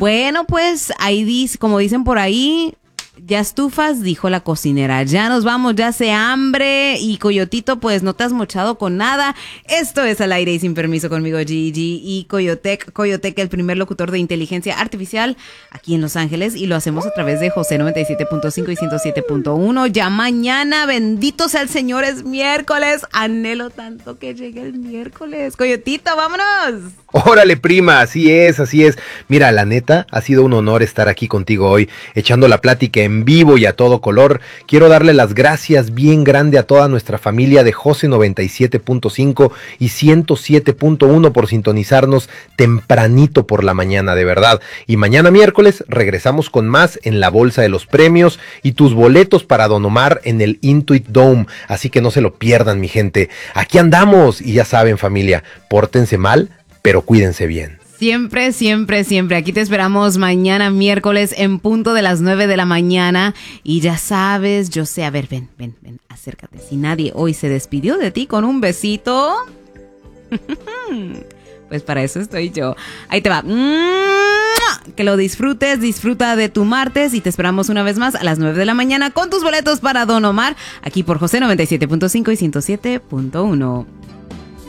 Bueno, pues ahí dice, como dicen por ahí, ya estufas, dijo la cocinera. Ya nos vamos, ya hace hambre. Y Coyotito, pues no te has mochado con nada. Esto es Al Aire y Sin Permiso conmigo, Gigi y Coyotec. Coyotec, el primer locutor de inteligencia artificial aquí en Los Ángeles. Y lo hacemos a través de José 97.5 y 107.1. Ya mañana, bendito sea el Señor, es miércoles. Anhelo tanto que llegue el miércoles. Coyotito, vámonos. Órale, prima, así es. Mira, la neta, ha sido un honor estar aquí contigo hoy, echando la plática en vivo y a todo color. Quiero darle las gracias bien grande a toda nuestra familia de José 97.5 y 107.1 por sintonizarnos tempranito por la mañana, de verdad. Y mañana miércoles regresamos con más en la bolsa de los premios y tus boletos para Don Omar en el Intuit Dome. Así que no se lo pierdan, mi gente. Aquí andamos y ya saben, familia, pórtense mal, pero cuídense bien. Siempre, siempre, siempre. Aquí te esperamos mañana miércoles en punto de las 9 de la mañana. Y ya sabes, yo sé, a ver, ven, acércate. Si nadie hoy se despidió de ti con un besito, pues para eso estoy yo. Ahí te va. Que lo disfrutes, disfruta de tu martes y te esperamos una vez más a las 9 de la mañana con tus boletos para Don Omar, aquí por José 97.5 y 107.1.